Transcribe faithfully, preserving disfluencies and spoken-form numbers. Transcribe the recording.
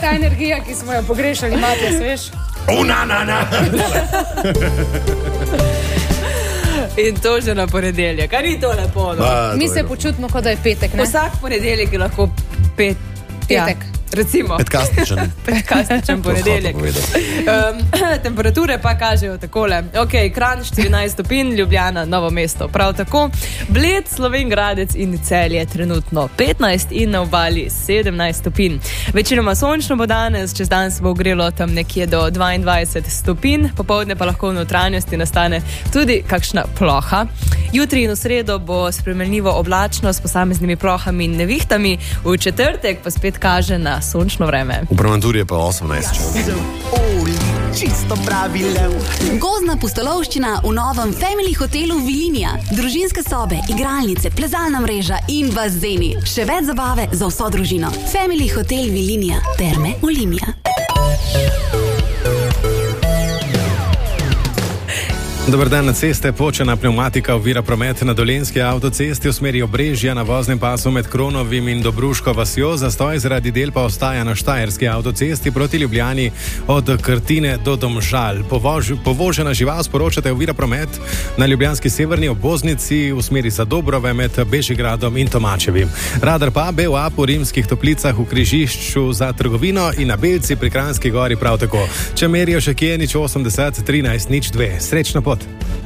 ta energija, ki smo jo pogrešali, Matijas, veš? Una, na, na. In to že na ponedeljek, kar ni to lepo. No? Ba, Mi se počutimo, kot da je petek, ne? Vsak ponedeljek je lahko pet, petek. Ja. Recimo. Petkastičen. Petkastičen ponedeljek. Um, temperature pa kažejo takole. Ok, Kranj štirinajst stopinj, Ljubljana, Novo mesto. Prav tako. Bled, Slovenj Gradec in Celje trenutno petnajst in na obali sedemnajst stopinj. Večinoma sončno bo danes, čez dan se bo ogrelo tam nekje do dvaindvajset stopinj, popoldne pa lahko v notranjosti nastane tudi kakšna ploha. Jutri in v sredo bo spremenljivo oblačno s posameznimi plohami in nevihtami, v četrtek pa spet kaže na sončno vreme. V Promanturi je pa osemnajst. Čisto pravi lev. Gozdna pustolovščina v novem Family hotelu Vilinija. Družinske sobe, igralnice, plezalna mreža in bazeni. Še več zabave za vso družino. Family hotel Vilinija. Terme Olimia. Dobar dan, na ceste počena pneumatika ovira promet na Dolenjski avtocesti v smeri Obrežja na voznem pasu med Kronovim in Dobruško vasjo. Zastoj zaradi del pa ostaja na Štajerski avtocesti proti Ljubljani od Krtine do Domžal. Povož, povožena žival, sporočate, ovira promet na ljubljanski severni obvoznici v smeri Zadobrove med Bežigradom in Tomačevim. Radar pa B V A po Rimskih Toplicah v križišču za trgovino in na Belci pri Kranjski gori prav tako. Če merijo še kje, nič osemdeset, trinajst, nič dve. Srečno pot.